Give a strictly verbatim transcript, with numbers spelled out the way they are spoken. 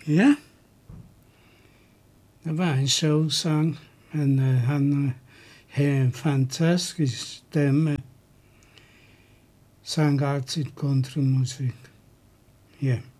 Ja, det var en sjov sang, men uh, han har en fantastisk stemme. Sang alltid countrymusik. Ja.